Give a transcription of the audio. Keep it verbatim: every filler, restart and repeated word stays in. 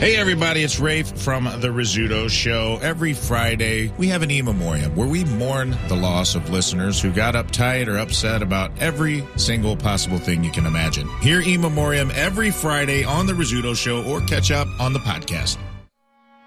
Hey, everybody, it's Rafe from The Rizzuto Show. Every Friday, we have an in memoriam where we mourn the loss of listeners who got uptight or upset about every single possible thing you can imagine. Hear in memoriam every Friday on The Rizzuto Show or catch up on the podcast.